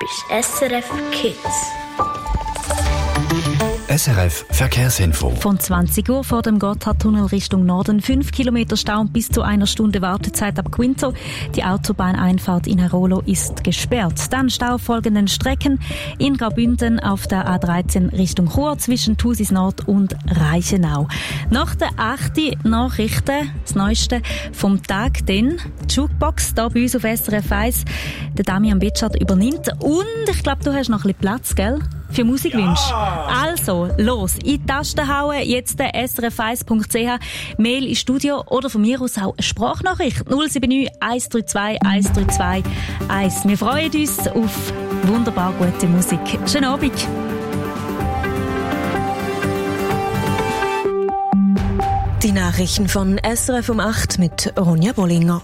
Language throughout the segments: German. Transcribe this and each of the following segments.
bist SRF Kids. SRF Verkehrsinfo. Von 20 Uhr vor dem Gotthardtunnel Richtung Norden 5 Kilometer Stau und bis zu 1 Stunde Wartezeit ab Quinto. Die Autobahneinfahrt in Herolo ist gesperrt. Dann Stau auf folgenden Strecken: in Graubünden auf der A13 Richtung Chur zwischen Thusis Nord und Reichenau. Nach der 8. Nachrichten, das Neueste vom Tag, denn die Jukebox hier bei uns auf SRF 1, der Damian Bitschart übernimmt. Und ich glaube, du hast noch ein bisschen Platz, gell? Für Musikwünsche. Ja. Also, los, in die Tasten hauen, jetzt srf1.ch, Mail ins Studio oder von mir aus auch eine Sprachnachricht 079 132 132 1. Wir freuen uns auf wunderbar gute Musik. Schönen Abend. Die Nachrichten von SRF um 8 mit Ronja Bollinger.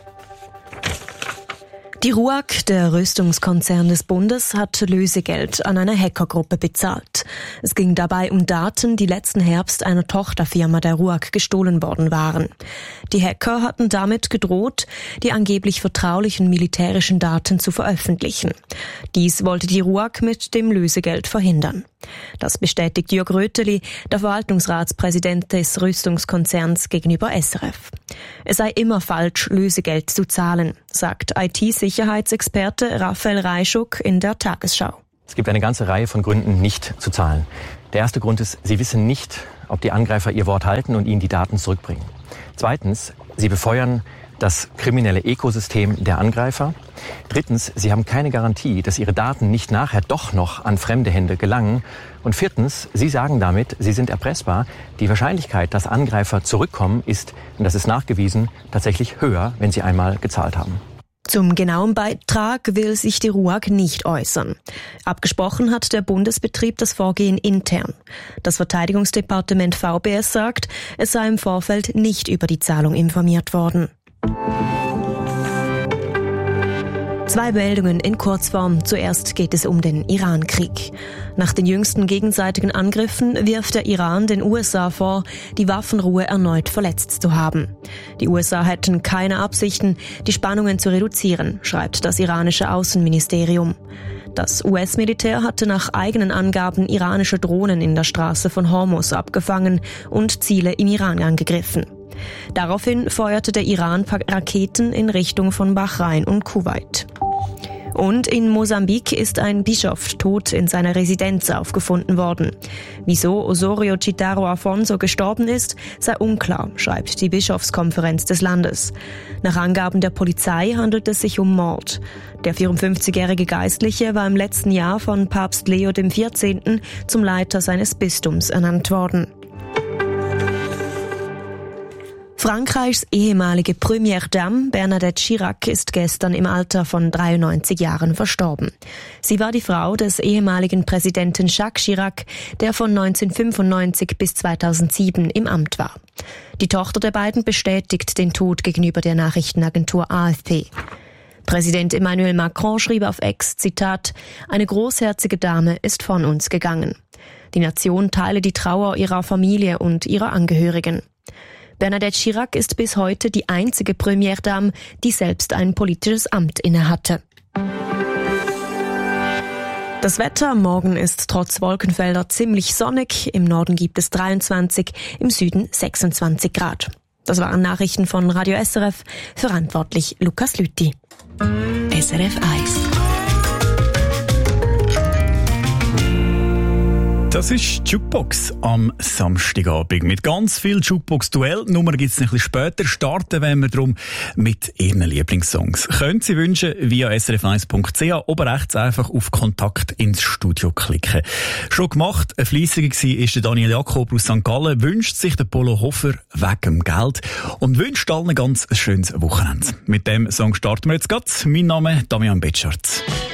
Die RUAG, der Rüstungskonzern des Bundes, hat Lösegeld an eine Hackergruppe bezahlt. Es ging dabei um Daten, die letzten Herbst einer Tochterfirma der RUAG gestohlen worden waren. Die Hacker hatten damit gedroht, die angeblich vertraulichen militärischen Daten zu veröffentlichen. Dies wollte die RUAG mit dem Lösegeld verhindern. Das bestätigt Jörg Röteli, der Verwaltungsratspräsident des Rüstungskonzerns, gegenüber SRF. Es sei immer falsch, Lösegeld zu zahlen, sagt IT-Sicherheitsexperte Raphael Reischuk in der Tagesschau. Es gibt eine ganze Reihe von Gründen, nicht zu zahlen. Der erste Grund ist, Sie wissen nicht, ob die Angreifer ihr Wort halten und Ihnen die Daten zurückbringen. Zweitens, Sie befeuern das kriminelle Ökosystem der Angreifer. Drittens, Sie haben keine Garantie, dass Ihre Daten nicht nachher doch noch an fremde Hände gelangen. Und viertens, Sie sagen damit, Sie sind erpressbar. Die Wahrscheinlichkeit, dass Angreifer zurückkommen, ist, und das ist nachgewiesen, tatsächlich höher, wenn Sie einmal gezahlt haben. Zum genauen Beitrag will sich die RUAG nicht äußern. Abgesprochen hat der Bundesbetrieb das Vorgehen intern. Das Verteidigungsdepartement VBS sagt, es sei im Vorfeld nicht über die Zahlung informiert worden. 2 Meldungen in Kurzform. Zuerst geht es um den Iran-Krieg. Nach den jüngsten gegenseitigen Angriffen wirft der Iran den USA vor, die Waffenruhe erneut verletzt zu haben. Die USA hätten keine Absichten, die Spannungen zu reduzieren, schreibt das iranische Außenministerium. Das US-Militär hatte nach eigenen Angaben iranische Drohnen in der Straße von Hormuz abgefangen und Ziele im Iran angegriffen. Daraufhin feuerte der Iran Raketen in Richtung von Bahrain und Kuwait. Und in Mosambik ist ein Bischof tot in seiner Residenz aufgefunden worden. Wieso Osorio Chitaro Afonso gestorben ist, sei unklar, schreibt die Bischofskonferenz des Landes. Nach Angaben der Polizei handelt es sich um Mord. Der 54-jährige Geistliche war im letzten Jahr von Papst Leo XIV. Zum Leiter seines Bistums ernannt worden. Frankreichs ehemalige Première Dame Bernadette Chirac ist gestern im Alter von 93 Jahren verstorben. Sie war die Frau des ehemaligen Präsidenten Jacques Chirac, der von 1995 bis 2007 im Amt war. Die Tochter der beiden bestätigt den Tod gegenüber der Nachrichtenagentur AFP. Präsident Emmanuel Macron schrieb auf X, Zitat, eine großherzige Dame ist von uns gegangen. Die Nation teile die Trauer ihrer Familie und ihrer Angehörigen. Bernadette Chirac ist bis heute die einzige Première Dame, die selbst ein politisches Amt innehatte. Das Wetter morgen ist trotz Wolkenfelder ziemlich sonnig. Im Norden gibt es 23, im Süden 26 Grad. Das waren Nachrichten von Radio SRF. Verantwortlich Lukas Lüthi. SRF 1. Das ist die Jukebox am Samstagabend. Mit ganz viel Jukebox-Duell. Nummer gibt es ein bisschen später. Starten wollen wir darum mit Ihren Lieblingssongs. Können Sie wünschen via srf1.ch oben rechts einfach auf Kontakt ins Studio klicken. Schon gemacht, ein Fleissiger war der Daniel Jakob aus St. Gallen, wünscht sich der Polo Hofer wegen dem Geld und wünscht allen ganz ein schönes Wochenende. Mit dem Song starten wir jetzt gerade. Mein Name ist Damian Bitschart.